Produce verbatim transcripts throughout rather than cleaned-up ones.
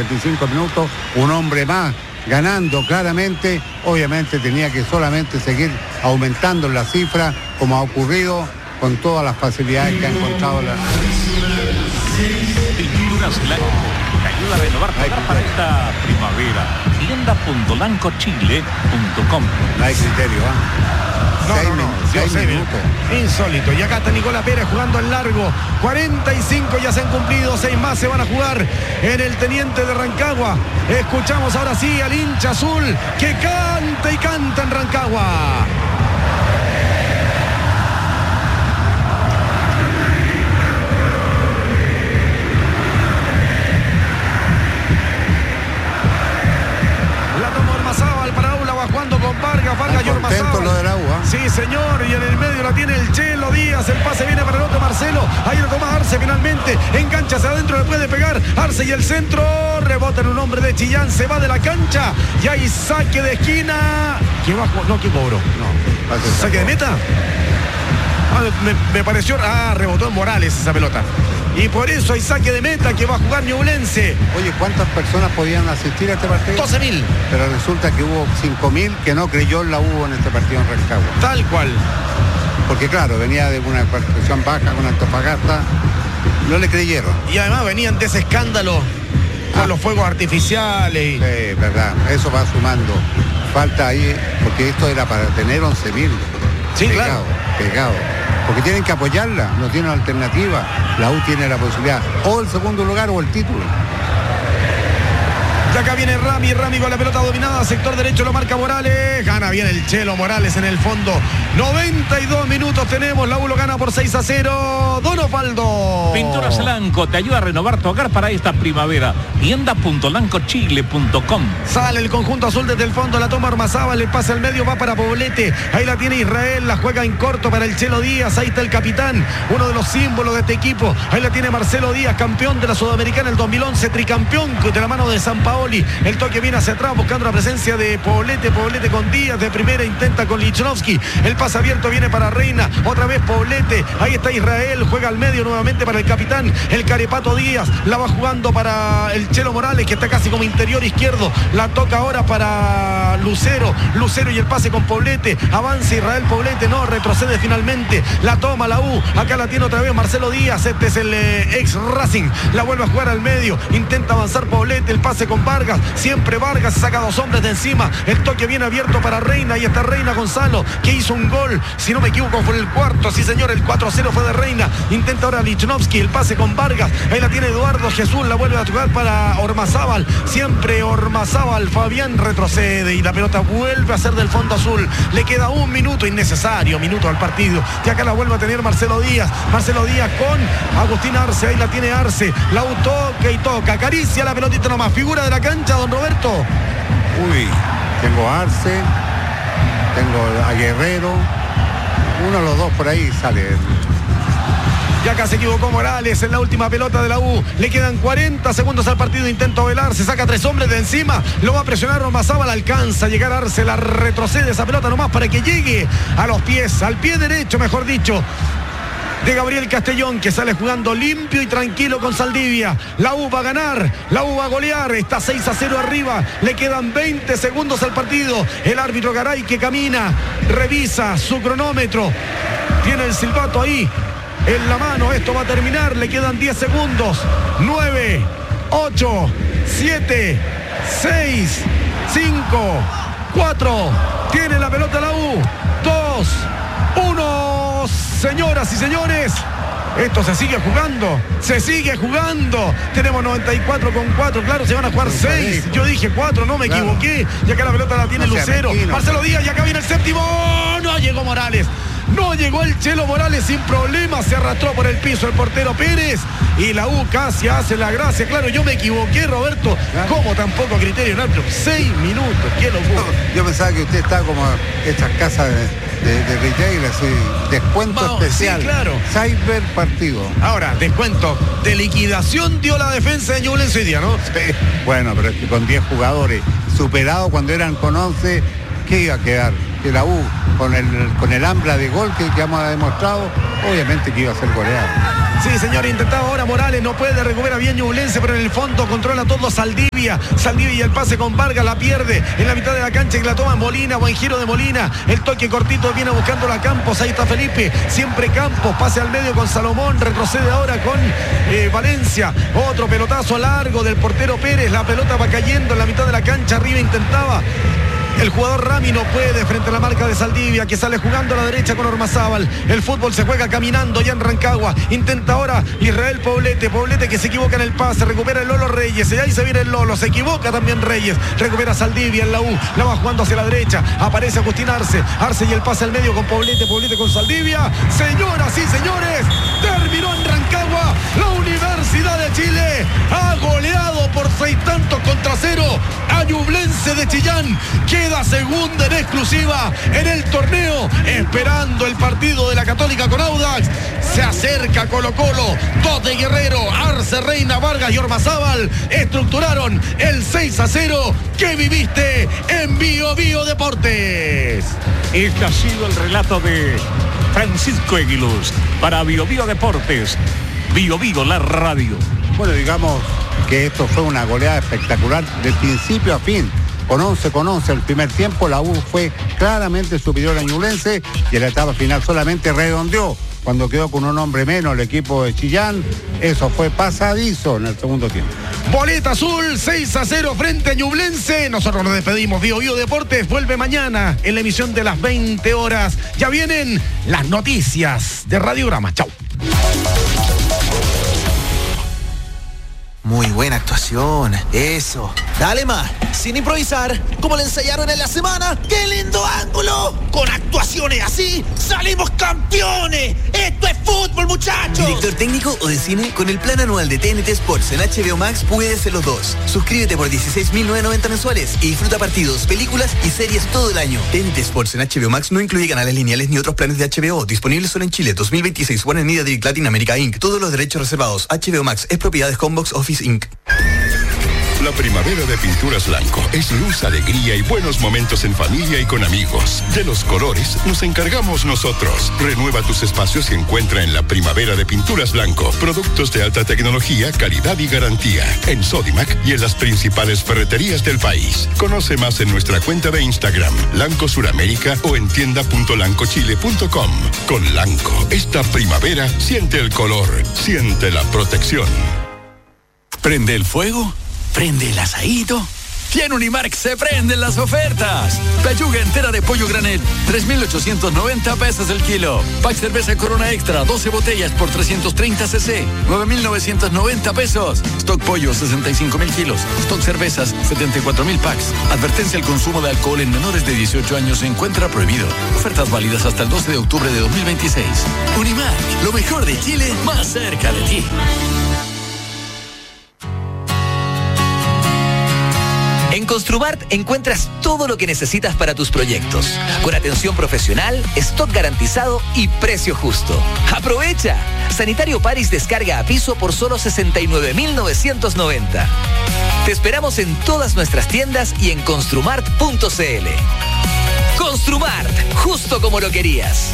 treinta y cinco minutos, un hombre más ganando claramente. Obviamente tenía que solamente seguir aumentando la cifra, como ha ocurrido con todas las facilidades que ha encontrado la... Pinturas Blanco te ayuda a renovar tu hogar para esta primavera. tienda punto lanco chile punto com. No hay criterio, ¿ah? No, seis no, no, seis Dios minutos. Insólito. Y acá está Nicolás Pérez jugando en largo. cuarenta y cinco ya se han cumplido, seis más se van a jugar en el Teniente de Rancagua. Escuchamos ahora sí al hincha azul que canta y canta en Rancagua. Vargas, Vargas y Ormazábal. Lo de la U, ¿eh? Sí, señor, y en el medio la tiene el Chelo Díaz, el pase viene para el otro Marcelo, ahí lo toma Arce finalmente, engancha hacia adentro, le puede pegar Arce y el centro, rebota en un hombre de Chillán, se va de la cancha y hay saque de esquina. ¿Quién va a jugar? No, ¿quién cobró? No. ¿Saque de meta? Ah, me, me pareció, ah, rebotó en Morales esa pelota. Y por eso hay saque de meta que va a jugar Ñublense. Oye, ¿cuántas personas podían asistir a este partido? doce mil. Pero resulta que hubo cinco mil que no creyó en la U en este partido en Rancagua. Tal cual. Porque claro, venía de una participación baja con Antofagasta. No le creyeron. Y además venían de ese escándalo con ah. los fuegos artificiales. Y... Sí, verdad. Eso va sumando. Falta ahí, porque esto era para tener once mil. Sí, pegado, claro. Pegado. Porque tienen que apoyarla, no tienen alternativa. La U tiene la posibilidad o el segundo lugar o el título. Y acá viene Rami, Rami con la pelota dominada, sector derecho lo marca Morales, gana bien el Chelo Morales en el fondo. noventa y dos minutos tenemos, la U lo gana por seis a cero. Don Osvaldo. Pinturas Blanco te ayuda a renovar tu hogar para esta primavera. tienda punto lanco chile punto com. Sale el conjunto azul desde el fondo, la toma Ormazábal, le pasa al medio, va para Poblete. Ahí la tiene Israel, la juega en corto para el Chelo Díaz, ahí está el capitán, uno de los símbolos de este equipo. Ahí la tiene Marcelo Díaz, campeón de la Sudamericana el dos mil once, tricampeón de la mano de San Paolo. El toque viene hacia atrás buscando la presencia de Poblete, Poblete con Díaz de primera, intenta con Lichnowsky, el pase abierto viene para Reina, otra vez Poblete, ahí está Israel, juega al medio nuevamente para el capitán, el Carepato Díaz, la va jugando para el Chelo Morales que está casi como interior izquierdo, la toca ahora para Lucero, Lucero y el pase con Poblete, avanza Israel Poblete, no, retrocede finalmente, la toma la U, acá la tiene otra vez Marcelo Díaz, este es el eh, ex Racing, la vuelve a jugar al medio, intenta avanzar Poblete, el pase con Vargas, siempre Vargas, saca dos hombres de encima, el toque viene abierto para Reina, y está Reina Gonzalo, que hizo un gol, si no me equivoco fue el cuarto, sí señor, el cuatro a cero fue de Reina, intenta ahora Lichnowsky, el pase con Vargas, ahí la tiene Eduardo Jesús, la vuelve a tocar para Ormazábal, siempre Ormazábal, Fabián retrocede y la pelota vuelve a ser del fondo azul, le queda un minuto, innecesario minuto al partido, y acá la vuelve a tener Marcelo Díaz, Marcelo Díaz con Agustín Arce, ahí la tiene Arce, la U toca y toca, acaricia la pelotita nomás, figura de la cancha, don Roberto. Uy, tengo a Arce, tengo a Guerrero, uno de los dos por ahí sale. Y acá se equivocó Morales en la última pelota de la U. Le quedan cuarenta segundos al partido. Intenta velar. Se saca tres hombres de encima. Lo va a presionar Ormazábal. Alcanza a llegar a Arce. La retrocede esa pelota nomás para que llegue a los pies. Al pie derecho, mejor dicho, de Gabriel Castellón, que sale jugando limpio y tranquilo con Saldivia. La U va a ganar, la U va a golear, está seis a cero arriba, le quedan veinte segundos al partido. El árbitro Garay que camina, revisa su cronómetro, tiene el silbato ahí en la mano, esto va a terminar, le quedan diez segundos. Nueve, ocho, siete, seis, cinco, cuatro, tiene la pelota la U, dos, uno. Señoras y señores, esto se sigue jugando, se sigue jugando. Tenemos noventa y cuatro con cuatro, claro, se van a jugar seis. Yo dije cuatro, no me claro. equivoqué. Y acá la pelota la tiene no Lucero. Marcelo Díaz, y acá viene el séptimo. No llegó Morales. No llegó el Chelo Morales sin problema, se arrastró por el piso el portero Pérez y la U casi hace la gracia. Claro, yo me equivoqué, Roberto. Claro. ¿Cómo tampoco criterio? No, seis minutos, qué locura. No, yo pensaba que usted está como estas casas de, de, de retail, así, descuento Vamos, especial. Sí, claro. Cyber partido. Ahora, descuento de liquidación dio la defensa de Ñublense hoy día, ¿no? Sí. Bueno, pero es que con diez jugadores, superado cuando eran con once, ¿qué iba a quedar? que la U, con el, con el hambre de gol que, que hemos demostrado, obviamente que iba a ser goleado. Sí, señor, intentaba ahora Morales, no puede, recupera bien Ñublense, pero en el fondo controla todo Saldivia. Saldivia y el pase con Vargas la pierde en la mitad de la cancha y la toma Molina, buen giro de Molina. El toque cortito viene buscando a Campos, ahí está Felipe, siempre Campos, pase al medio con Salomón, retrocede ahora con eh, Valencia. Otro pelotazo largo del portero Pérez, la pelota va cayendo en la mitad de la cancha, arriba intentaba. El jugador Rami no puede frente a la marca de Saldivia, que sale jugando a la derecha con Ormazábal. El fútbol se juega caminando ya en Rancagua. Intenta ahora Israel Poblete. Poblete que se equivoca en el pase. Recupera el Lolo Reyes. Y ahí se viene el Lolo. Se equivoca también Reyes. Recupera Saldivia en la U. La va jugando hacia la derecha. Aparece Agustín Arce. Arce y el pase al medio con Poblete. Poblete con Saldivia. Señoras y señores, terminó en Rancagua. La Universidad de Chile ha goleado por seis tantos contra cero a Ñublense de Chillán. Queda segunda en exclusiva en el torneo, esperando el partido de la Católica con Audax. Se acerca Colo Colo, dos de Guerrero, Arce, Reina, Vargas y Ormazábal estructuraron el seis a cero que viviste en Bio Bio Deportes. Este ha sido el relato de Francisco Eguiluz para Bio Bio Deportes. Bio Bio, la radio. Bueno, digamos que esto fue una goleada espectacular de principio a fin. Con once con once el primer tiempo, la U fue claramente superior a Ñublense y en la etapa final solamente redondeó cuando quedó con un hombre menos el equipo de Chillán. Eso fue pasadizo en el segundo tiempo. Boleta azul, seis a cero frente a Ñublense. Nosotros nos despedimos. Bio Bio Deportes vuelve mañana en la emisión de las veinte horas. Ya vienen las noticias de Radiograma. Chau. Muy buena actuación, eso. Dale más, sin improvisar, como le ensayaron en la semana. ¡Qué lindo ángulo! Con actuaciones así, ¡salimos campeones! ¡Esto es fútbol, muchachos! ¿Director técnico o de cine? Con el plan anual de T N T Sports en H B O Max puedes ser los dos. Suscríbete por dieciséis mil novecientos noventa mensuales y disfruta partidos, películas y series todo el año. T N T Sports en H B O Max no incluye canales lineales ni otros planes de H B O. Disponible solo en Chile. dos mil veintiséis. Warner Media Direct Latin America incorporated. Todos los derechos reservados. H B O Max es propiedad de Homebox Office incorporated. La primavera de Pinturas Blanco es luz, alegría y buenos momentos en familia y con amigos. De los colores nos encargamos nosotros. Renueva tus espacios y encuentra en la primavera de Pinturas Blanco productos de alta tecnología, calidad y garantía. En Sodimac y en las principales ferreterías del país. Conoce más en nuestra cuenta de Instagram, Lanco Suramérica, o en tienda punto lancochile punto com. Con Lanco, esta primavera siente el color, siente la protección. ¿Prende el fuego? ¿Prende el asadito? Y en Unimark se prenden las ofertas. Pechuga entera de pollo Granet, tres mil ochocientos noventa pesos el kilo. Pack cerveza Corona Extra, doce botellas por trescientos treinta cc, nueve mil novecientos noventa pesos. Stock pollo, sesenta y cinco mil kilos. Stock cervezas, setenta y cuatro mil packs. Advertencia: el consumo de alcohol en menores de dieciocho años se encuentra prohibido. Ofertas válidas hasta el doce de octubre de dos mil veintiséis. Unimark, lo mejor de Chile, más cerca de ti. En Construmart encuentras todo lo que necesitas para tus proyectos, con atención profesional, stock garantizado y precio justo. ¡Aprovecha! Sanitario Paris descarga a piso por solo sesenta y nueve mil novecientos noventa. Te esperamos en todas nuestras tiendas y en construmart punto c l. Construmart, justo como lo querías.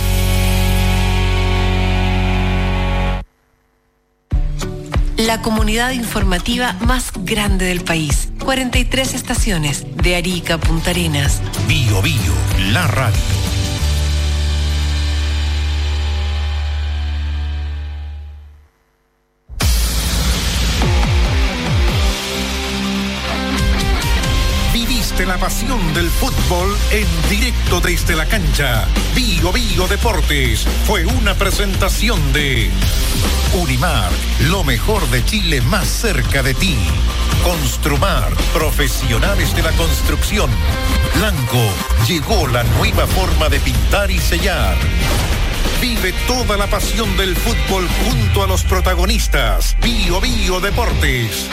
La comunidad informativa más grande del país. cuarenta y tres estaciones, de Arica a Punta Arenas. Bio Bio, la radio. Viviste la pasión del fútbol en directo desde la cancha. Bio Bio Deportes fue una presentación de Unimark, lo mejor de Chile más cerca de ti. Construmar, profesionales de la construcción. Blanco, llegó la nueva forma de pintar y sellar. Vive toda la pasión del fútbol junto a los protagonistas. Bio Bio Deportes.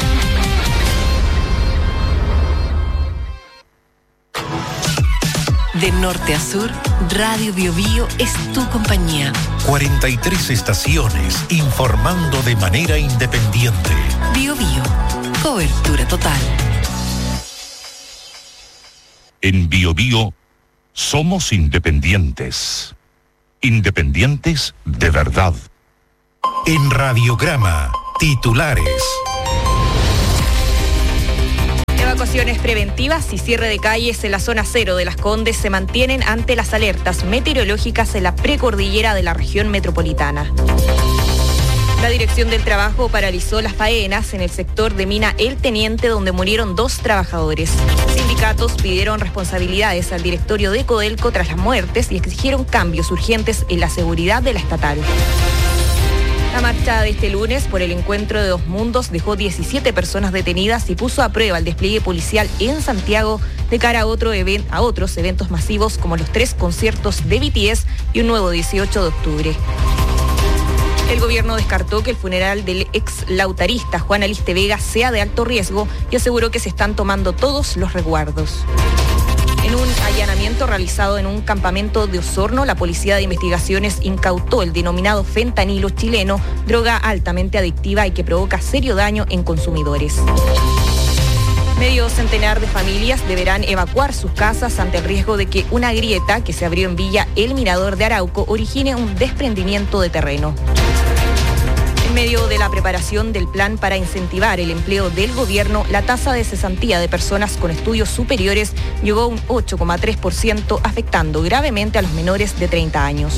De norte a sur, Radio Bio Bio es tu compañía. cuarenta y tres estaciones informando de manera independiente. Bio Bio, cobertura total. En Bio Bio Somos independientes. Independientes de verdad. En Radiograma, titulares. Evacuaciones preventivas y cierre de calles en la zona cero de Las Condes se mantienen ante las alertas meteorológicas en la precordillera de la región metropolitana. La Dirección del Trabajo paralizó las faenas en el sector de Mina El Teniente, donde murieron dos trabajadores. Sindicatos pidieron responsabilidades al directorio de Codelco tras las muertes y exigieron cambios urgentes en la seguridad de la estatal. La marcha de este lunes por el encuentro de dos mundos dejó diecisiete personas detenidas y puso a prueba el despliegue policial en Santiago de cara a, otro event- a otros eventos masivos como los tres conciertos de B T S y un nuevo dieciocho de octubre. El gobierno descartó que el funeral del ex lautarista Juan Aliste Vega sea de alto riesgo y aseguró que se están tomando todos los resguardos. En un allanamiento realizado en un campamento de Osorno, la Policía de Investigaciones incautó el denominado fentanilo chileno, droga altamente adictiva y que provoca serio daño en consumidores. Medio centenar de familias deberán evacuar sus casas ante el riesgo de que una grieta que se abrió en Villa El Mirador de Arauco origine un desprendimiento de terreno. En medio de la preparación del plan para incentivar el empleo del gobierno, la tasa de cesantía de personas con estudios superiores llegó a un ocho coma tres por ciento, afectando gravemente a los menores de treinta años.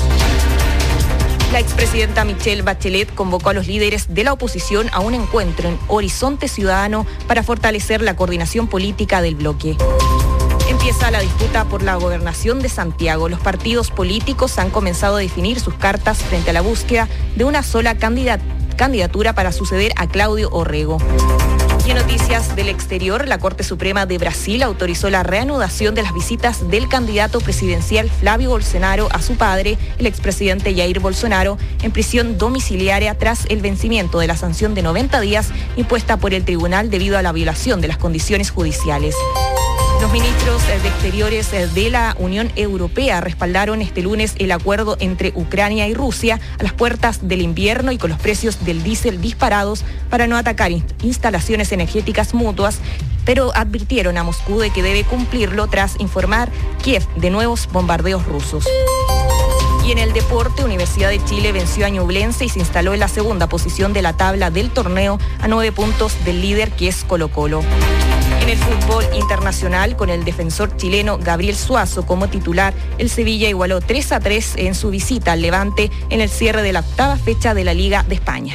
La expresidenta Michelle Bachelet convocó a los líderes de la oposición a un encuentro en Horizonte Ciudadano para fortalecer la coordinación política del bloque. Empieza la disputa por la gobernación de Santiago. Los partidos políticos han comenzado a definir sus cartas frente a la búsqueda de una sola candidat- candidatura para suceder a Claudio Orrego. Y en noticias del exterior, la Corte Suprema de Brasil autorizó la reanudación de las visitas del candidato presidencial Flavio Bolsonaro a su padre, el expresidente Jair Bolsonaro, en prisión domiciliaria tras el vencimiento de la sanción de noventa días impuesta por el tribunal debido a la violación de las condiciones judiciales. Los ministros de Exteriores de la Unión Europea respaldaron este lunes el acuerdo entre Ucrania y Rusia a las puertas del invierno y con los precios del diésel disparados para no atacar instalaciones energéticas mutuas, pero advirtieron a Moscú de que debe cumplirlo tras informar Kiev de nuevos bombardeos rusos. Y en el deporte, Universidad de Chile venció a Ñublense y se instaló en la segunda posición de la tabla del torneo a nueve puntos del líder que es Colo-Colo. En el fútbol internacional, con el defensor chileno Gabriel Suazo como titular, el Sevilla igualó tres a tres en su visita al Levante en el cierre de la octava fecha de la Liga de España.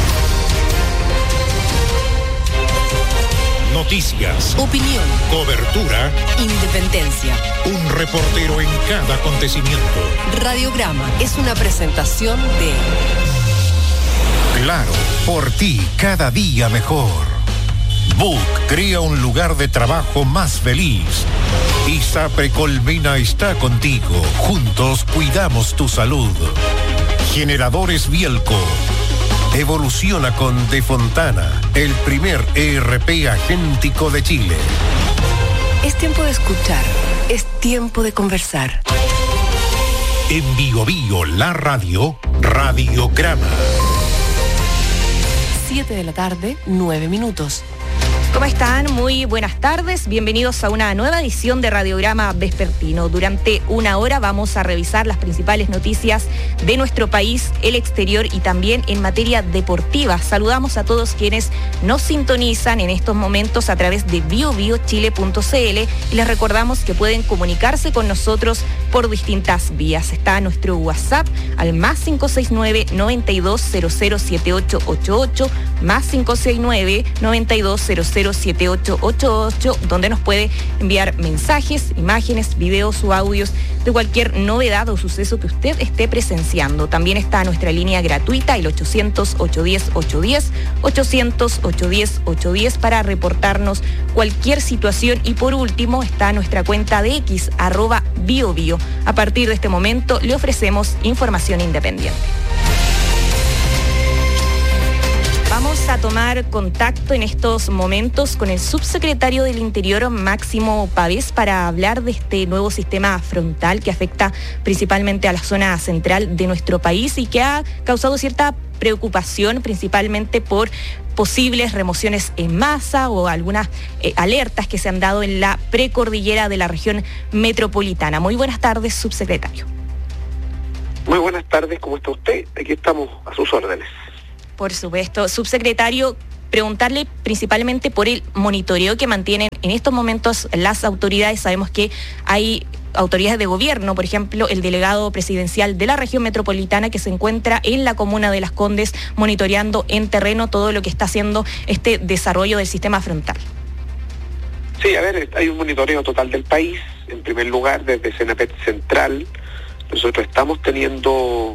Noticias, Opinión, cobertura, independencia. un reportero en cada acontecimiento. Radiograma es una presentación de Claro, por ti cada día mejor. Book crea un lugar de trabajo más feliz. ISAPRE Colmena está contigo. Juntos cuidamos tu salud. Generadores Bielco. Evoluciona con De Fontana, el primer E R P agéntico de Chile. Es tiempo de escuchar, es tiempo de conversar. En Bio Bio, la radio, Radiograma. siete de la tarde, nueve minutos. ¿Cómo están? Muy buenas tardes. Bienvenidos a una nueva edición de Radiograma Vespertino. Durante una hora vamos a revisar las principales noticias de nuestro país, el exterior y también en materia deportiva. Saludamos a todos quienes nos sintonizan en estos momentos a través de bio bio chile punto c l y les recordamos que pueden comunicarse con nosotros por distintas vías. Está nuestro WhatsApp al más cinco seis nueve, noventa y dos cero cero siete ocho ocho ocho, más cinco seis nueve, noventa y dos cero cero siete ocho ocho ocho, donde nos puede enviar mensajes, imágenes, videos o audios de cualquier novedad o suceso que usted esté presenciando. También está nuestra línea gratuita, el ochocientos, ochocientos diez, ochocientos diez, ochocientos, ochocientos diez, ochocientos diez para reportarnos cualquier situación. Y por último está nuestra cuenta de X, arroba biobio. A partir de este momento le ofrecemos información independiente. Vamos a tomar contacto en estos momentos con el subsecretario del Interior, Máximo Pavés, para hablar de este nuevo sistema frontal que afecta principalmente a la zona central de nuestro país y que ha causado cierta preocupación principalmente por posibles remociones en masa o algunas eh, alertas que se han dado en la precordillera de la región metropolitana. Muy buenas tardes, subsecretario. Muy buenas tardes, ¿cómo está usted? Aquí estamos a sus órdenes. Por supuesto. Subsecretario, preguntarle principalmente por el monitoreo que mantienen en estos momentos las autoridades. Sabemos que hay autoridades de gobierno, por ejemplo, el delegado presidencial de la región metropolitana que se encuentra en la comuna de Las Condes monitoreando en terreno todo lo que está haciendo este desarrollo del sistema frontal. Sí, a ver, hay un monitoreo total del país. En primer lugar, desde Senapred Central, nosotros estamos teniendo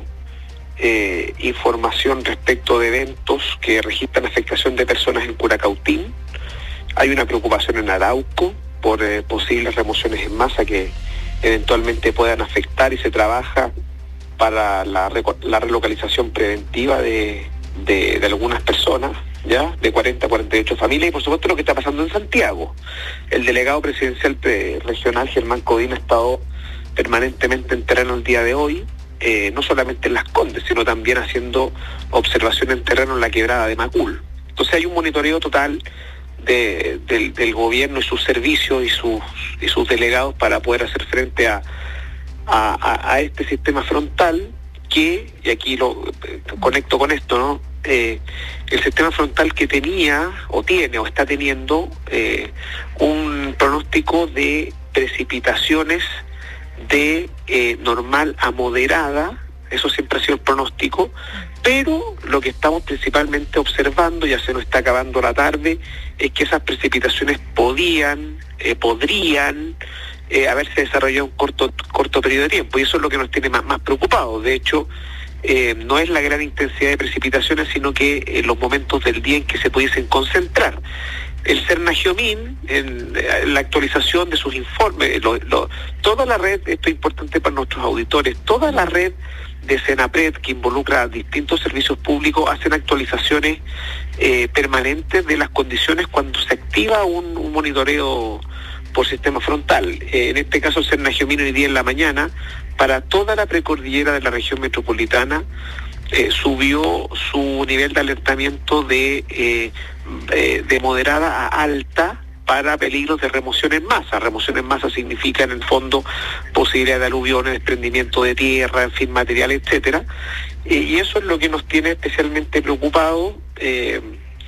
eh, información respecto de eventos que registran afectación de personas en Curacautín. Hay una preocupación en Arauco por eh, posibles remociones en masa que eventualmente puedan afectar, y se trabaja para la, la relocalización preventiva de, de, de algunas personas, ya de cuarenta a cuarenta y ocho familias, y por supuesto lo que está pasando en Santiago. El delegado presidencial pre regional, Germán Codín, ha estado permanentemente en terreno el día de hoy, eh, no solamente en Las Condes, sino también haciendo observación en terreno en la quebrada de Macul. Entonces hay un monitoreo total De, del, del gobierno y sus servicios y sus y sus delegados para poder hacer frente a, a, a este sistema frontal que, y aquí lo eh, conecto con esto, ¿no? Eh, el sistema frontal que tenía o tiene o está teniendo eh, un pronóstico de precipitaciones de eh, normal a moderada. Eso siempre ha sido el pronóstico, pero lo que estamos principalmente observando, ya se nos está acabando la tarde, es que esas precipitaciones podían, eh, podrían eh, haberse desarrollado en un corto, corto periodo de tiempo, y eso es lo que nos tiene más, más preocupados. De hecho, eh, no es la gran intensidad de precipitaciones, sino que eh, los momentos del día en que se pudiesen concentrar. El Cernagiomín, en, en la actualización de sus informes, lo, lo, toda la red, esto es importante para nuestros auditores, toda la red de Senapred, que involucra a distintos servicios públicos, hacen actualizaciones eh, permanentes de las condiciones cuando se activa un, un monitoreo por sistema frontal. Eh, en este caso el Cernagiomín hoy día en la mañana, para toda la precordillera de la región metropolitana, eh, subió su nivel de alertamiento de, eh, eh, de moderada a alta para peligros de remoción en masa. Remoción en masa significa en el fondo posibilidad de aluviones, desprendimiento de tierra, en fin, material, etcétera. Eh, y eso es lo que nos tiene especialmente preocupados eh,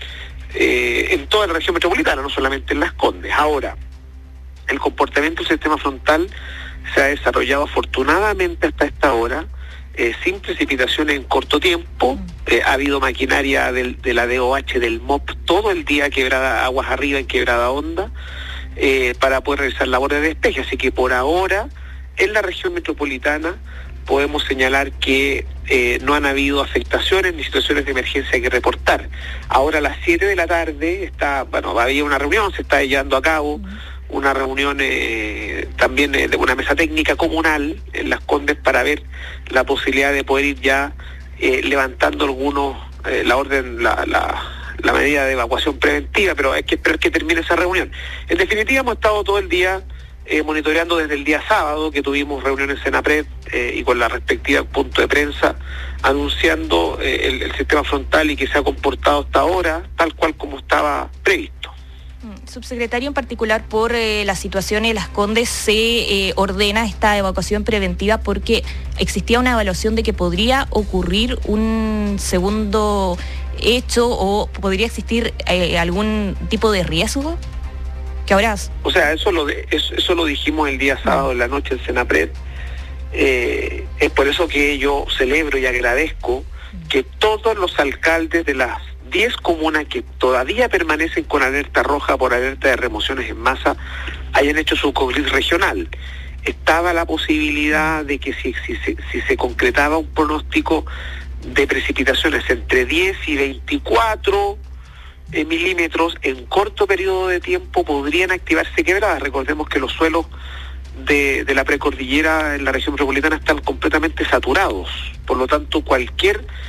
eh, en toda la región metropolitana, no solamente en Las Condes. Ahora, el comportamiento del sistema frontal se ha desarrollado afortunadamente hasta esta hora, Eh, sin precipitaciones en corto tiempo. Eh, ha habido maquinaria del, de la D O H, del M O P, todo el día quebrada, aguas arriba en Quebrada Honda, eh, para poder realizar labores de despeje. Así que por ahora, en la región metropolitana, podemos señalar que eh, no han habido afectaciones ni situaciones de emergencia que reportar. Ahora a las siete de la tarde, está, bueno, había una reunión, se está llevando a cabo una reunión eh, también eh, de una mesa técnica comunal en Las Condes para ver la posibilidad de poder ir ya eh, levantando algunos, eh, la orden, la, la, la medida de evacuación preventiva, pero hay que esperar que termine esa reunión. En definitiva, hemos estado todo el día eh, monitoreando desde el día sábado, que tuvimos reuniones en Senapred eh, y con la respectiva punto de prensa, anunciando eh, el, el sistema frontal y que se ha comportado hasta ahora tal cual como estaba previsto. Subsecretario, en particular por eh, la situación en Las Condes, se eh, ordena esta evacuación preventiva porque existía una evaluación de que podría ocurrir un segundo hecho o podría existir eh, algún tipo de riesgo. ¿Qué ahora? O sea, eso lo, de, eso, eso lo dijimos el día sábado en la noche en Senapred. Eh, es por eso que yo celebro y agradezco que todos los alcaldes de las diez comunas que todavía permanecen con alerta roja por alerta de remociones en masa hayan hecho su COVID regional. Estaba la posibilidad de que si, si, si, si se concretaba un pronóstico de precipitaciones entre diez y veinticuatro eh, milímetros en corto periodo de tiempo podrían activarse quebradas. Recordemos que los suelos de, de la precordillera en la región metropolitana están completamente saturados, por lo tanto cualquier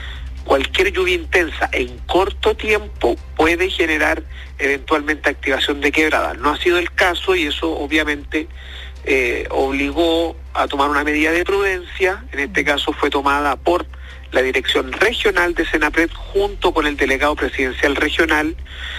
cualquier lluvia intensa en corto tiempo puede generar eventualmente activación de quebradas. No ha sido el caso y eso obviamente eh, obligó a tomar una medida de prudencia. En este caso fue tomada por la Dirección Regional de Senapred junto con el Delegado Presidencial Regional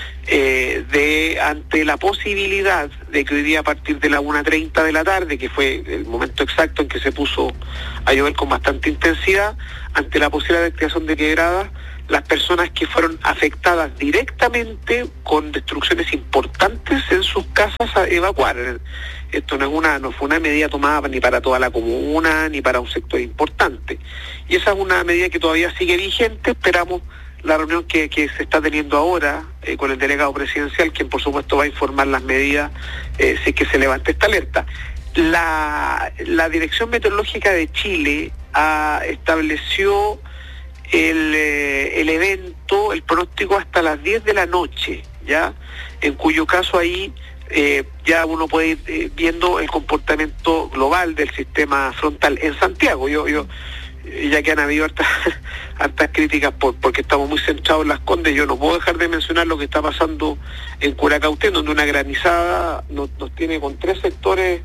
eh, de ante la posibilidad de que hoy día a partir de la una treinta de la tarde, que fue el momento exacto en que se puso a llover con bastante intensidad, ante la posibilidad de activación de quebradas, las personas que fueron afectadas directamente con destrucciones importantes en sus casas a evacuar. Esto no es una, no fue una medida tomada ni para toda la comuna, ni para un sector importante. Y esa es una medida que todavía sigue vigente. Esperamos la reunión que, que se está teniendo ahora eh, con el delegado presidencial, quien por supuesto va a informar las medidas eh, si es que se levanta esta alerta. La, la Dirección Meteorológica de Chile ah, estableció el, eh, el evento, el pronóstico hasta las diez de la noche, ¿ya? En cuyo caso ahí eh, ya uno puede ir eh, viendo el comportamiento global del sistema frontal en Santiago. Yo, yo ya que han habido hartas, hartas críticas por, porque estamos muy centrados en Las Condes, yo no puedo dejar de mencionar lo que está pasando en Curacautén, donde una granizada nos, nos tiene con tres sectores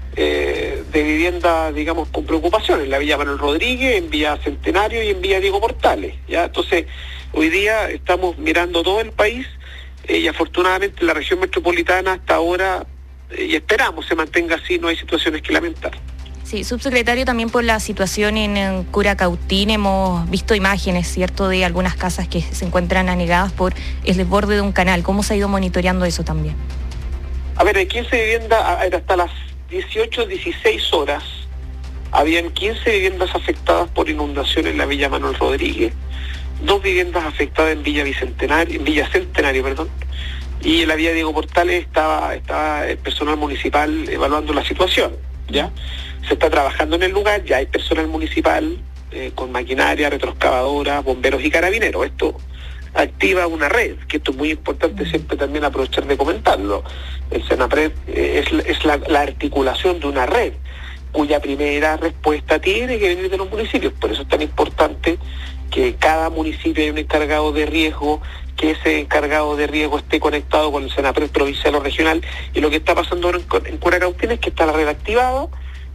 Eh, de vivienda, digamos, con preocupación, en la Villa Manuel Rodríguez, en Villa Centenario y en Villa Diego Portales, ¿ya? Entonces, hoy día estamos mirando todo el país eh, y afortunadamente en la región metropolitana hasta ahora, eh, y esperamos se mantenga así, no hay situaciones que lamentar. Sí, subsecretario, también por la situación en, en Curacautín hemos visto imágenes, ¿cierto?, de algunas casas que se encuentran anegadas por el desborde de un canal. ¿Cómo se ha ido monitoreando eso también? A ver, hay quince viviendas, hasta las dieciocho, dieciséis horas, habían quince viviendas afectadas por inundación en la Villa Manuel Rodríguez, dos viviendas afectadas en Villa Bicentenario, en Villa Centenario, perdón, y en la Villa Diego Portales estaba, estaba el personal municipal evaluando la situación, ¿ya? Se está trabajando en el lugar, ya hay personal municipal eh, con maquinaria, retroexcavadora, bomberos y carabineros. Esto activa una red, que esto es muy importante siempre también aprovechar de comentarlo. El Senapred eh, es, es la, la articulación de una red cuya primera respuesta tiene que venir de los municipios. Por eso es tan importante que cada municipio haya un encargado de riesgo, que ese encargado de riesgo esté conectado con el Senapred provincial o regional. Y lo que está pasando ahora en, en Curacautín es que está la red activada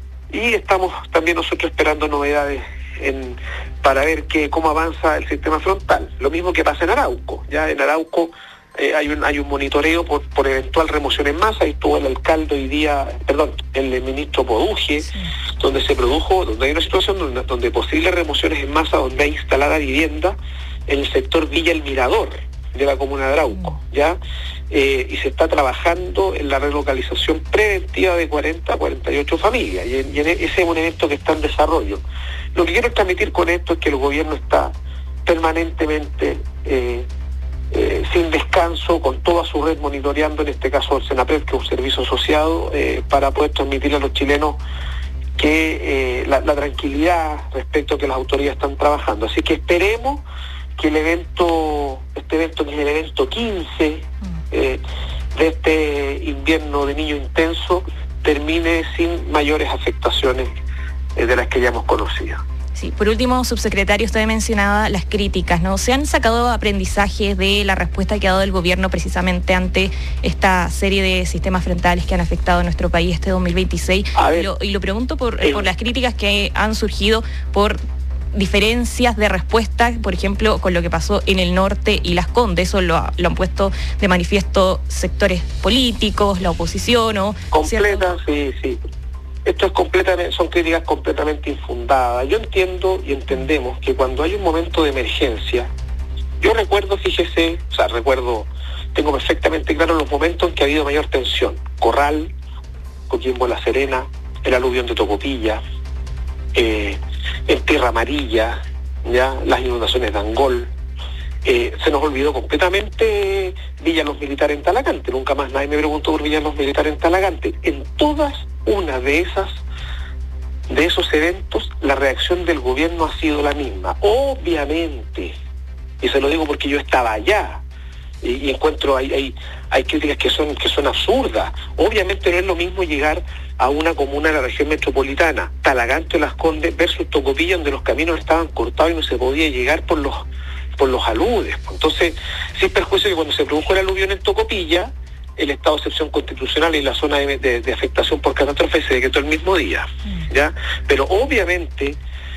y estamos también nosotros esperando novedades En, para ver que, cómo avanza el sistema frontal. Lo mismo que pasa en Arauco. Ya en Arauco eh, hay un hay un monitoreo por, por eventual remoción en masa. Ahí estuvo el alcalde hoy día, perdón, el ministro Poduje, sí, donde se produjo, donde hay una situación donde, donde posibles remociones en masa, donde hay instalada vivienda en el sector Villa El Mirador de la comuna de Arauco, ¿ya? Eh, y se está trabajando en la relocalización preventiva de cuarenta a cuarenta y ocho familias, y, y ese es un evento que está en desarrollo. Lo que quiero transmitir con esto es que el gobierno está permanentemente eh, eh, sin descanso, con toda su red monitoreando, en este caso el Senapred, que es un servicio asociado, eh, para poder transmitirle a los chilenos que eh, la, la tranquilidad respecto a que las autoridades están trabajando. Así que esperemos que el evento, este evento que es el evento quince eh, de este invierno de niño intenso, termine sin mayores afectaciones eh, de las que ya hemos conocido. Sí, por último, subsecretario, usted mencionaba las críticas, ¿no? ¿Se han sacado aprendizajes de la respuesta que ha dado el gobierno precisamente ante esta serie de sistemas frontales que han afectado a nuestro país este dos mil veintiséis? Y lo, y lo pregunto por, eh, por las críticas que han surgido por diferencias de respuesta, por ejemplo, con lo que pasó en el norte y Las Condes. Eso lo, lo han puesto de manifiesto sectores políticos, la oposición, ¿o? Completa, sí, sí. Esto es completamente, son críticas completamente infundadas. Yo entiendo y entendemos que cuando hay un momento de emergencia, yo recuerdo, fíjese, o sea, recuerdo, tengo perfectamente claro los momentos en que ha habido mayor tensión. Corral, Coquimbo La Serena, el aluvión de Tocopilla, eh, en Tierra Amarilla, ya las inundaciones de Angol. Eh, se nos olvidó completamente Villa Los Militares en Talagante. Nunca más nadie me preguntó por Villa Los Militares en Talagante. En todas una de esas de esos eventos, la reacción del gobierno ha sido la misma. Obviamente, y se lo digo porque yo estaba allá, y, y encuentro, hay, hay, hay críticas que son que son absurdas. Obviamente no es lo mismo llegar a una comuna de la región metropolitana, Talagante o Las Condes, versus Tocopilla, donde los caminos estaban cortados y no se podía llegar por los por los aludes. Entonces, sin perjuicio que cuando se produjo el aluvión en Tocopilla, el estado de excepción constitucional y la zona de, de, de afectación por catástrofe se decretó el mismo día, ¿ya? Pero obviamente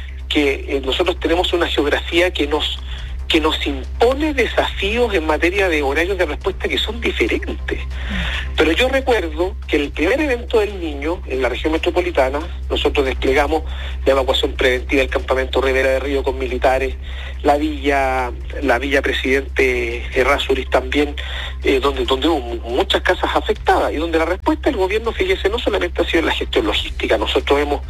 que eh, nosotros tenemos una geografía que nos que nos impone desafíos en materia de horarios de respuesta que son diferentes. Pero yo recuerdo que el primer evento del Niño en la región metropolitana, nosotros desplegamos la evacuación preventiva del campamento Rivera de Río con militares, la villa la villa Presidente Errázuriz también, eh, donde, donde hubo muchas casas afectadas y donde la respuesta del gobierno, fíjese, no solamente ha sido en la gestión logística, nosotros hemos,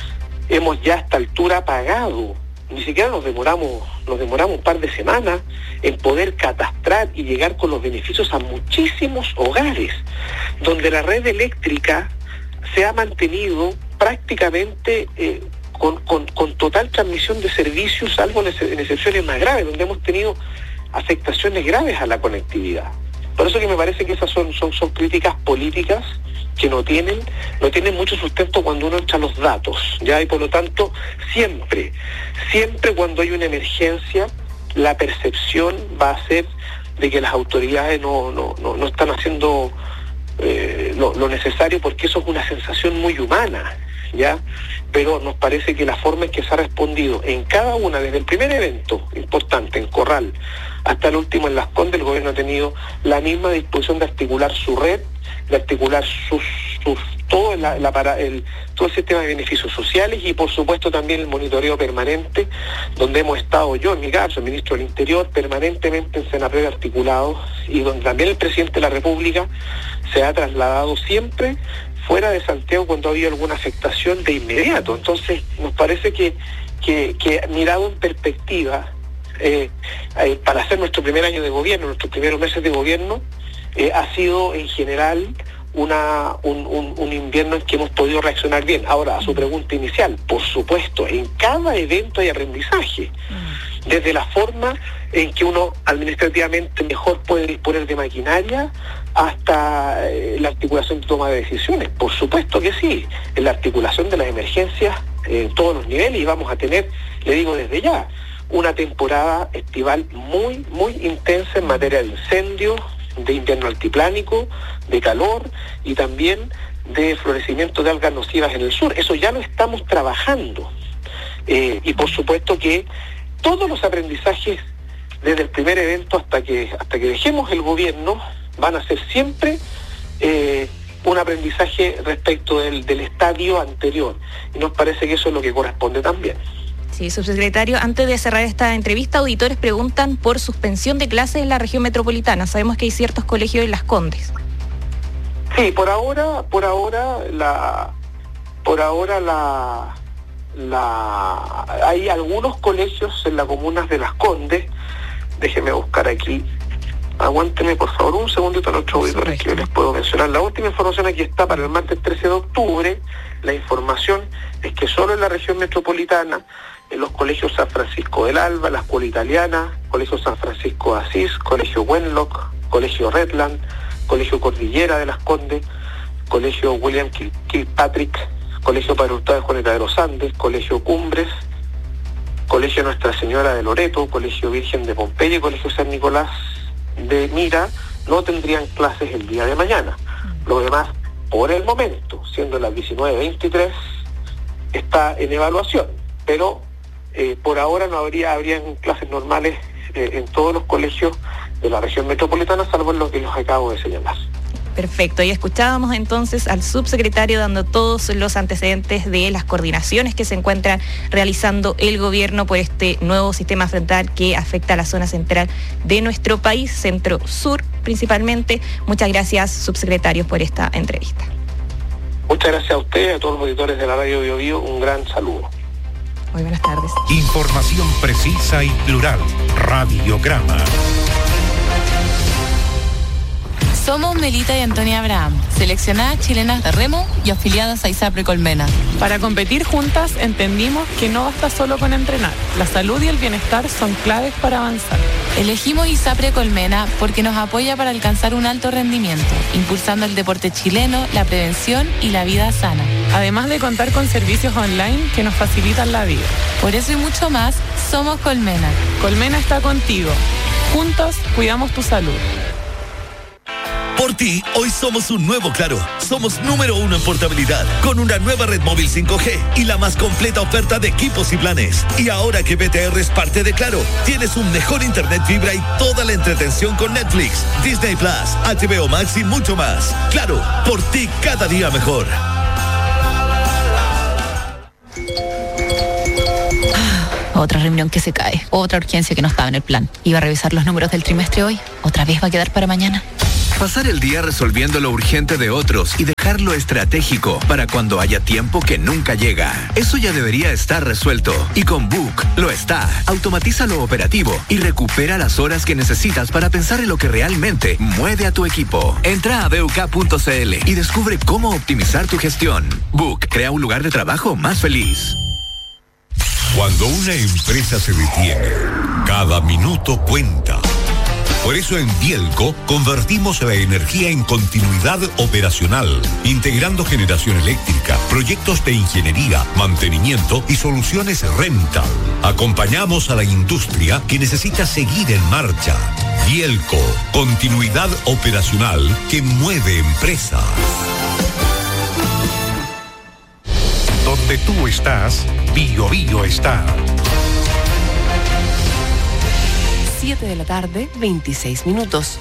hemos ya a esta altura pagado. Ni siquiera nos demoramos, nos demoramos un par de semanas en poder catastrar y llegar con los beneficios a muchísimos hogares, donde la red eléctrica se ha mantenido prácticamente eh, con, con, con total transmisión de servicios, salvo en, en excepciones más graves, donde hemos tenido afectaciones graves a la conectividad. Por eso que me parece que esas son, son, son críticas políticas que no tienen, no tienen mucho sustento cuando uno echa los datos, ¿ya? Y por lo tanto, siempre, siempre cuando hay una emergencia, la percepción va a ser de que las autoridades no, no, no, no están haciendo eh, lo, lo necesario, porque eso es una sensación muy humana, ¿ya? Pero nos parece que la forma en que se ha respondido en cada una, desde el primer evento importante en Corral hasta el último en Las Condes, el gobierno ha tenido la misma disposición de articular su red, de articular sus, sus todo, la, la para, el, todo el sistema de beneficios sociales y por supuesto también el monitoreo permanente, donde hemos estado yo, en mi caso, el ministro del Interior, permanentemente en Senapred articulado, y donde también el presidente de la República se ha trasladado siempre fuera de Santiago cuando había alguna afectación de inmediato. Entonces nos parece que, que, que mirado en perspectiva, eh, eh, para hacer nuestro primer año de gobierno, nuestros primeros meses de gobierno, Eh, ha sido en general una un, un, un invierno en que hemos podido reaccionar bien. Ahora, a su pregunta inicial, por supuesto, en cada evento hay aprendizaje, desde la forma en que uno administrativamente mejor puede disponer de maquinaria hasta eh, la articulación de toma de decisiones. Por supuesto que sí, en la articulación de las emergencias eh, en todos los niveles, y vamos a tener, le digo desde ya, una temporada estival muy, muy intensa en materia de incendios, de invierno altiplánico, de calor y también de florecimiento de algas nocivas en el sur. Eso ya lo estamos trabajando. Eh, y por supuesto que todos los aprendizajes desde el primer evento hasta que hasta que dejemos el gobierno van a ser siempre eh, un aprendizaje respecto del, del estadio anterior. Y nos parece que eso es lo que corresponde también. Sí, subsecretario, antes de cerrar esta entrevista, auditores preguntan por suspensión de clases en la región metropolitana. Sabemos que hay ciertos colegios en Las Condes. Sí, por ahora, por ahora la, por ahora la, la, hay algunos colegios en las comunas de Las Condes. Déjeme buscar aquí. Aguánteme por favor un segundito a nuestros auditores que yo les puedo mencionar. La última información aquí está para el martes trece de octubre. La información es que solo en la región metropolitana, en los colegios San Francisco del Alba, la Escuela Italiana, Colegio San Francisco de Asís, Colegio Wenlock, Colegio Redland, Colegio Cordillera de Las Condes, Colegio William Kil- Kilpatrick, Colegio Padre Hurtado de Juanita de los Andes, Colegio Cumbres, Colegio Nuestra Señora de Loreto, Colegio Virgen de Pompeya y Colegio San Nicolás de Mira no tendrían clases el día de mañana. Lo demás, por el momento, siendo las diecinueve veintitrés, está en evaluación, pero eh, por ahora no habría habrían clases normales eh, en todos los colegios de la región metropolitana, salvo en lo que les acabo de señalar. Perfecto, y escuchábamos entonces al subsecretario dando todos los antecedentes de las coordinaciones que se encuentran realizando el gobierno por este nuevo sistema frontal que afecta a la zona central de nuestro país, centro-sur principalmente. Muchas gracias, subsecretario, por esta entrevista. Muchas gracias a ustedes, a todos los auditores de la radio Bio Bio, un gran saludo. Muy buenas tardes. Información precisa y plural. Radiograma. Somos Melita y Antonia Abraham, seleccionadas chilenas de remo y afiliadas a ISAPRE Colmena. Para competir juntas entendimos que no basta solo con entrenar. La salud y el bienestar son claves para avanzar. Elegimos ISAPRE Colmena porque nos apoya para alcanzar un alto rendimiento, impulsando el deporte chileno, la prevención y la vida sana. Además de contar con servicios online que nos facilitan la vida. Por eso y mucho más, somos Colmena. Colmena está contigo. Juntos cuidamos tu salud. Por ti, hoy somos un nuevo Claro. Somos número uno en portabilidad, con una nueva red móvil cinco G y la más completa oferta de equipos y planes. Y ahora que B T R es parte de Claro, tienes un mejor internet fibra y toda la entretención con Netflix, Disney Plus, H B O Max y mucho más. Claro, por ti cada día mejor. Otra reunión que se cae, otra urgencia que no estaba en el plan. Iba a revisar los números del trimestre hoy, otra vez va a quedar para mañana. Pasar el día resolviendo lo urgente de otros y dejarlo estratégico para cuando haya tiempo que nunca llega. Eso ya debería estar resuelto. Y con Book lo está. Automatiza lo operativo y recupera las horas que necesitas para pensar en lo que realmente mueve a tu equipo. Entra a b u k punto c l y descubre cómo optimizar tu gestión. Book crea un lugar de trabajo más feliz. Cuando una empresa se detiene, cada minuto cuenta. Por eso en Bielco convertimos la energía en continuidad operacional, integrando generación eléctrica, proyectos de ingeniería, mantenimiento y soluciones rental. Acompañamos a la industria que necesita seguir en marcha. Bielco, continuidad operacional que mueve empresas. Donde tú estás, Bio Bio está. siete de la tarde, veintiséis minutos.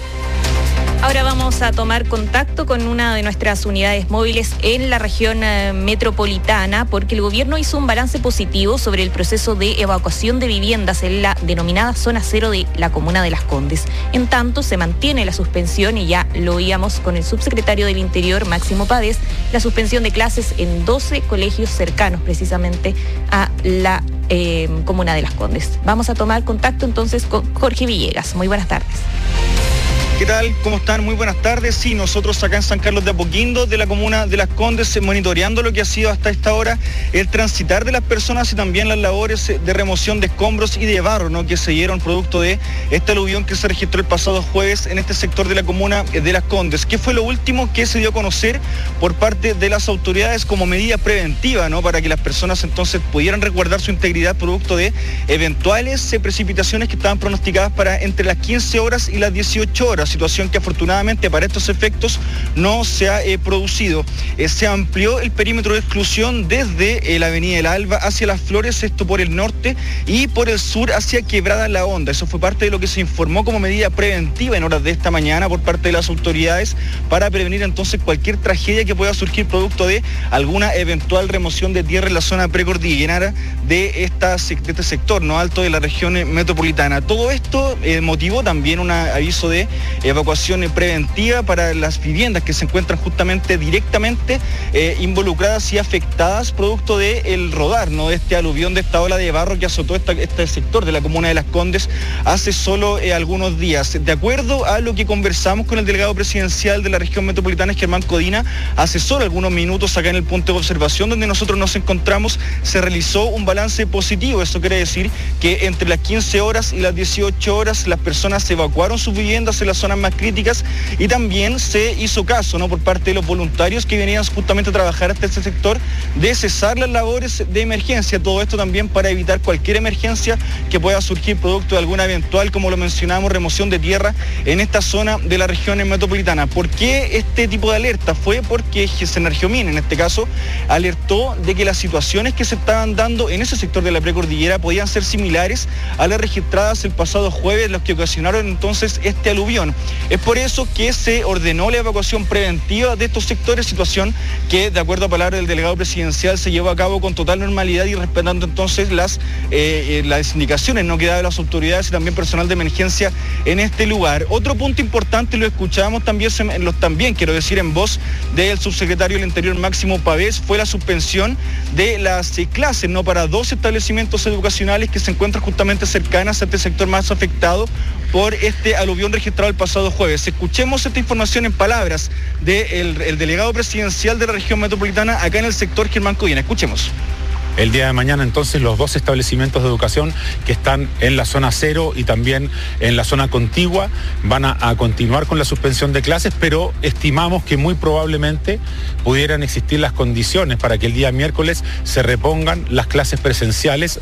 Ahora vamos a tomar contacto con una de nuestras unidades móviles en la región eh, metropolitana, porque el gobierno hizo un balance positivo sobre el proceso de evacuación de viviendas en la denominada zona cero de la comuna de Las Condes. En tanto, se mantiene la suspensión, y ya lo oíamos con el subsecretario del Interior, Máximo Pavés, la suspensión de clases en doce colegios cercanos precisamente a la eh, comuna de Las Condes. Vamos a tomar contacto entonces con Jorge Villegas. Muy buenas tardes. ¿Qué tal? ¿Cómo están? Muy buenas tardes. Sí, nosotros acá en San Carlos de Apoquindo, de la comuna de Las Condes, monitoreando lo que ha sido hasta esta hora el transitar de las personas y también las labores de remoción de escombros y de barro, ¿no?, que se dieron producto de este aluvión que se registró el pasado jueves en este sector de la comuna de Las Condes. ¿Qué fue lo último que se dio a conocer por parte de las autoridades como medida preventiva, ¿no?, para que las personas entonces pudieran resguardar su integridad producto de eventuales precipitaciones que estaban pronosticadas para entre las quince horas y las dieciocho horas? Situación que afortunadamente para estos efectos no se ha eh, producido. Eh, se amplió el perímetro de exclusión desde eh, la avenida del Alba hacia Las Flores, esto por el norte, y por el sur hacia Quebrada La Honda. Eso fue parte de lo que se informó como medida preventiva en horas de esta mañana por parte de las autoridades para prevenir entonces cualquier tragedia que pueda surgir producto de alguna eventual remoción de tierra en la zona precordillerana de, esta, de este sector no alto de la región metropolitana. Todo esto eh, motivó también un aviso de evacuación preventiva para las viviendas que se encuentran justamente directamente eh, involucradas y afectadas producto del rodar, ¿no?, de este aluvión, de esta ola de barro que azotó esta, este sector de la comuna de Las Condes hace solo eh, algunos días. De acuerdo a lo que conversamos con el delegado presidencial de la región metropolitana, Germán Codina, hace solo algunos minutos acá en el punto de observación donde nosotros nos encontramos, se realizó un balance positivo. Eso quiere decir que entre las quince horas y las dieciocho horas las personas evacuaron sus viviendas en las zonas más críticas y también se hizo caso, ¿no?, por parte de los voluntarios que venían justamente a trabajar hasta este sector de cesar las labores de emergencia. Todo esto también para evitar cualquier emergencia que pueda surgir producto de alguna eventual, como lo mencionamos, remoción de tierra en esta zona de la región metropolitana. ¿Por qué este tipo de alerta? Fue porque Senergiomín, en este caso, alertó de que las situaciones que se estaban dando en ese sector de la precordillera podían ser similares a las registradas el pasado jueves, las que ocasionaron entonces este aluvión. Es por eso que se ordenó la evacuación preventiva de estos sectores, situación que, de acuerdo a palabras del delegado presidencial, se llevó a cabo con total normalidad y respetando entonces las, eh, las indicaciones no que daban las autoridades y también personal de emergencia en este lugar. Otro punto importante, lo escuchábamos también, los, también quiero decir en voz del subsecretario del Interior, Máximo Pavés, fue la suspensión de las eh, clases, ¿no?, para dos establecimientos educacionales que se encuentran justamente cercanas a este sector más afectado por este aluvión registrado el pasado jueves. Escuchemos esta información en palabras del el delegado presidencial de la región metropolitana acá en el sector, Germán Codina. Escuchemos. el día de mañana entonces los dos establecimientos de educación que están en la zona cero y también en la zona contigua van a, a continuar con la suspensión de clases, pero estimamos que muy probablemente pudieran existir las condiciones para que el día miércoles se repongan las clases presenciales.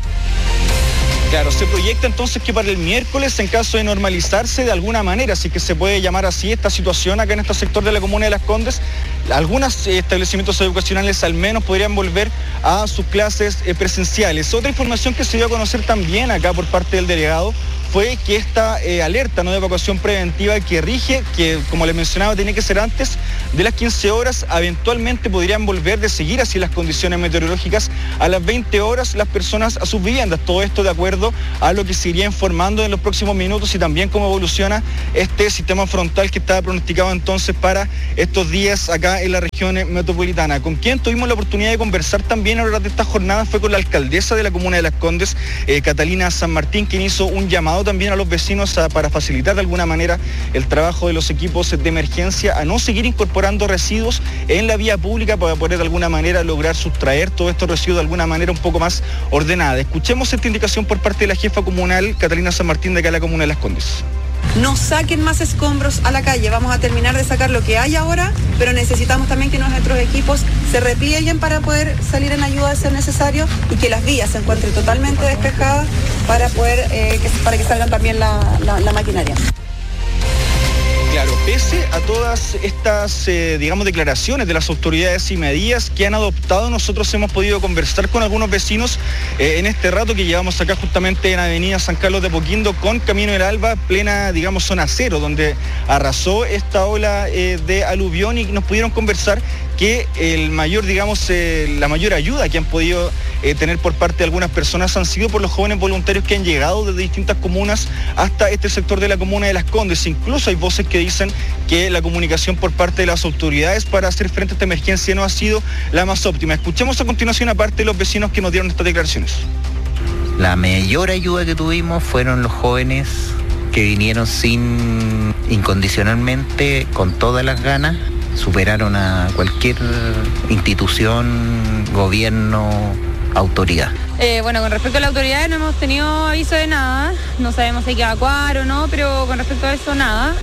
Claro, se proyecta entonces que para el miércoles, en caso de normalizarse de alguna manera, así que se puede llamar así esta situación acá en este sector de la comuna de Las Condes, algunos establecimientos educacionales al menos podrían volver a sus clases eh, presenciales. Otra información que se dio a conocer también acá por parte del delegado fue que esta eh, alerta, ¿no?, de evacuación preventiva que rige, que como les mencionaba tiene que ser antes de las quince horas, eventualmente podrían volver de seguir así las condiciones meteorológicas a las veinte horas las personas a sus viviendas. Todo esto de acuerdo a lo que se iría informando en los próximos minutos y también cómo evoluciona este sistema frontal que estaba pronosticado entonces para estos días acá en la región metropolitana. Con quien tuvimos la oportunidad de conversar también a lo largo de esta jornada fue con la alcaldesa de la comuna de Las Condes, eh, Catalina San Martín, quien hizo un llamado también a los vecinos a, para facilitar de alguna manera el trabajo de los equipos de emergencia, a no seguir incorporando residuos en la vía pública para poder de alguna manera lograr sustraer todos estos residuos de alguna manera un poco más ordenada. Escuchemos esta indicación por parte de la jefa comunal, Catalina San Martín, de acá de la comuna de Las Condes. No saquen más escombros a la calle, vamos a terminar de sacar lo que hay ahora, pero necesitamos también que nuestros equipos se replieguen para poder salir en ayuda de ser necesario y que las vías se encuentren totalmente despejadas para poder eh, que, para que salgan también la, la, la maquinaria. Claro, pese a todas estas, eh, digamos, declaraciones de las autoridades y medidas que han adoptado, nosotros hemos podido conversar con algunos vecinos eh, en este rato que llevamos acá justamente en Avenida San Carlos de Apoquindo con Camino del Alba, plena, digamos, zona cero, donde arrasó esta ola eh, de aluvión y nos pudieron conversar que el mayor, digamos, eh, la mayor ayuda que han podido eh, tener por parte de algunas personas han sido por los jóvenes voluntarios que han llegado desde distintas comunas hasta este sector de la comuna de Las Condes. Incluso hay voces que dicen que la comunicación por parte de las autoridades para hacer frente a esta emergencia no ha sido la más óptima. Escuchemos a continuación a parte de los vecinos que nos dieron estas declaraciones. La mayor ayuda que tuvimos fueron los jóvenes que vinieron sin incondicionalmente, con todas las ganas, superaron a cualquier institución, gobierno, autoridad. Eh, bueno, con respecto a la autoridad no hemos tenido aviso de nada, no sabemos si hay que evacuar o no, pero con respecto a eso nada.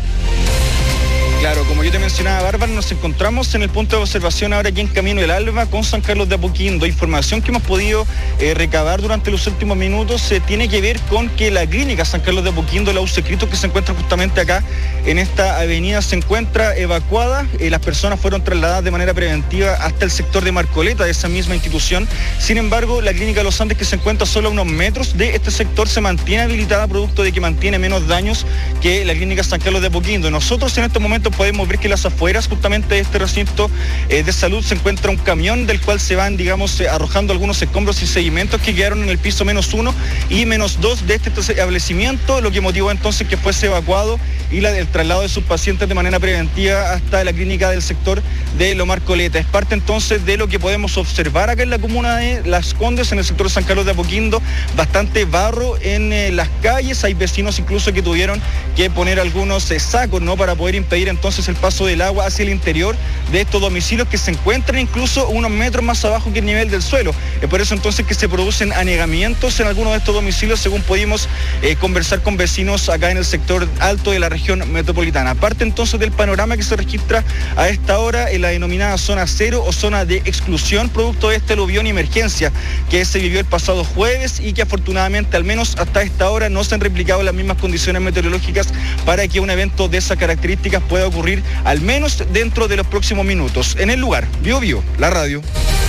Claro, como yo te mencionaba, Bárbara, nos encontramos en el punto de observación ahora aquí en Camino del Alba con San Carlos de Apoquindo. Información que hemos podido eh, recabar durante los últimos minutos eh, tiene que ver con que la clínica San Carlos de Apoquindo, la U C Cristo, que se encuentra justamente acá en esta avenida, se encuentra evacuada. Eh, las personas fueron trasladadas de manera preventiva hasta el sector de Marcoleta de esa misma institución. Sin embargo, la clínica Los Andes, que se encuentra solo a unos metros de este sector, se mantiene habilitada, producto de que mantiene menos daños que la clínica San Carlos de Apoquindo. Nosotros en estos momentos podemos ver que las afueras justamente de este recinto eh, de salud se encuentra un camión del cual se van, digamos, eh, arrojando algunos escombros y sedimentos que quedaron en el piso menos uno y menos dos de este establecimiento, lo que motivó entonces que fuese evacuado y la, el traslado de sus pacientes de manera preventiva hasta la clínica del sector de Lomar Coleta. Es parte entonces de lo que podemos observar acá en la comuna de Las Condes, en el sector de San Carlos de Apoquindo, bastante barro en eh, las calles. Hay vecinos incluso que tuvieron que poner algunos eh, sacos, ¿no?, para poder impedir entonces el paso del agua hacia el interior de estos domicilios que se encuentran incluso unos metros más abajo que el nivel del suelo. Es por eso entonces que se producen anegamientos en algunos de estos domicilios, según pudimos eh, conversar con vecinos acá en el sector alto de la región metropolitana. Aparte entonces del panorama que se registra a esta hora en la denominada zona cero o zona de exclusión, producto de este aluvión y emergencia que se vivió el pasado jueves y que afortunadamente al menos hasta esta hora no se han replicado las mismas condiciones meteorológicas para que un evento de esas características pueda ocurrir al menos dentro de los próximos minutos. En el lugar, Bio Bio, la radio.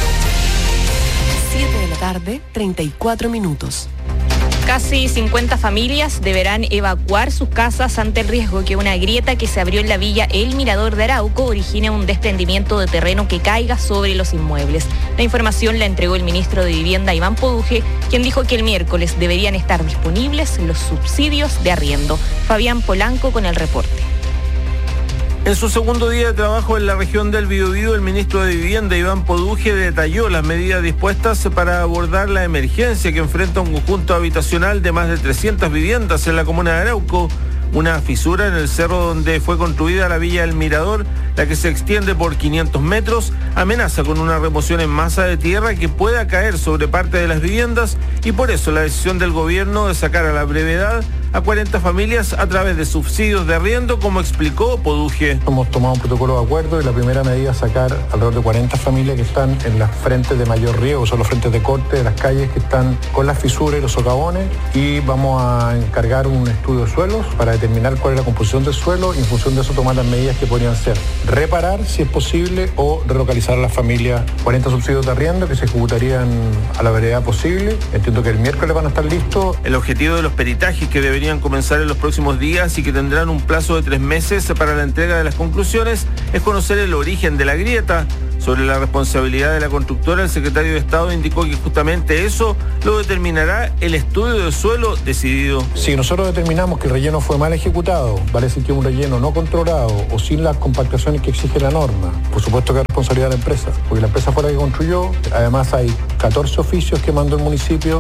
siete de la tarde, treinta y cuatro minutos. Casi cincuenta familias deberán evacuar sus casas ante el riesgo que una grieta que se abrió en la villa El Mirador de Arauco origine un desprendimiento de terreno que caiga sobre los inmuebles. La información la entregó el ministro de Vivienda, Iván Poduje, quien dijo que el miércoles deberían estar disponibles los subsidios de arriendo. Fabián Polanco con el reporte. En su segundo día de trabajo en la región del Biobío, el ministro de Vivienda, Iván Poduje, detalló las medidas dispuestas para abordar la emergencia que enfrenta un conjunto habitacional de más de trescientas viviendas en la comuna de Arauco, una fisura en el cerro donde fue construida la villa El Mirador la que se extiende por quinientos metros, amenaza con una remoción en masa de tierra que pueda caer sobre parte de las viviendas y por eso la decisión del gobierno de sacar a la brevedad a cuarenta familias a través de subsidios de arriendo, como explicó Poduje. Hemos tomado un protocolo de acuerdo y la primera medida es sacar alrededor de cuarenta familias que están en las frentes de mayor riesgo, son los frentes de corte de las calles que están con las fisuras y los socavones, y vamos a encargar un estudio de suelos para determinar cuál es la composición del suelo y en función de eso tomar las medidas que podrían ser reparar si es posible o relocalizar a las familias. cuarenta subsidios de arriendo que se ejecutarían a la brevedad posible. Entiendo que el miércoles van a estar listos. El objetivo de los peritajes que deberían comenzar en los próximos días y que tendrán un plazo de tres meses para la entrega de las conclusiones es conocer el origen de la grieta. Sobre la responsabilidad de la constructora, el secretario de Estado indicó que justamente eso lo determinará el estudio de suelo decidido. Si nosotros determinamos que el relleno fue mal ejecutado, vale decir que un relleno no controlado o sin las compactaciones que exige la norma, por supuesto que es responsabilidad de la empresa, porque la empresa fue la que construyó. Además hay catorce oficios que mandó el municipio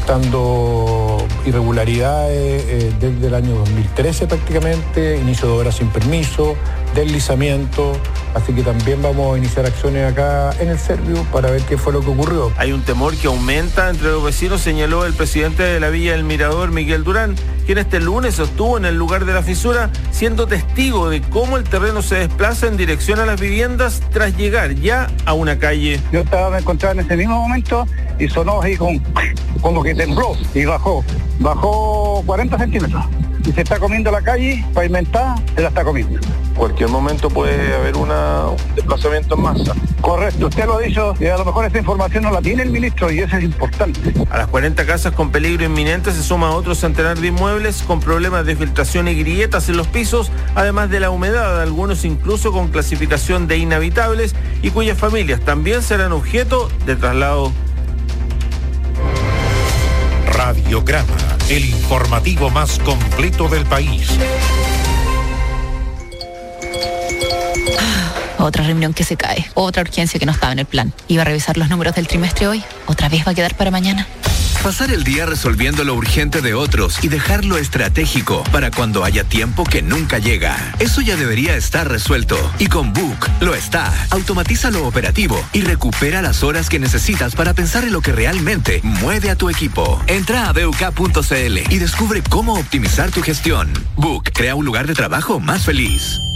detectando irregularidades eh, desde el año dos mil trece prácticamente, inicio de obras sin permiso, deslizamiento, así que también vamos a iniciar acciones acá en el Servio para ver qué fue lo que ocurrió. Hay un temor que aumenta entre los vecinos, señaló el presidente de la Villa del Mirador, Miguel Durán, quien este lunes estuvo en el lugar de la fisura, siendo testigo de cómo el terreno se desplaza en dirección a las viviendas tras llegar ya a una calle. Yo estaba me encontraba en ese mismo momento y sonó así como, como que tembló y bajó, bajó cuarenta centímetros. Y se está comiendo la calle pavimentada, se la está comiendo. Cualquier momento puede haber una, un desplazamiento en masa. Correcto, usted lo ha dicho, y a lo mejor esa información no la tiene el ministro y eso es importante. A las cuarenta casas con peligro inminente se suma otro centenar de inmuebles con problemas de filtración y grietas en los pisos, además de la humedad, algunos incluso con clasificación de inhabitables y cuyas familias también serán objeto de traslado. Radiograma, el informativo más completo del país. Otra reunión que se cae, otra urgencia que no estaba en el plan. Iba a revisar los números del trimestre hoy, otra vez va a quedar para mañana. Pasar el día resolviendo lo urgente de otros y dejar lo estratégico para cuando haya tiempo que nunca llega. Eso ya debería estar resuelto. Y con Book lo está. Automatiza lo operativo y recupera las horas que necesitas para pensar en lo que realmente mueve a tu equipo. Entra a b u k punto c l y descubre cómo optimizar tu gestión. Book crea un lugar de trabajo más feliz.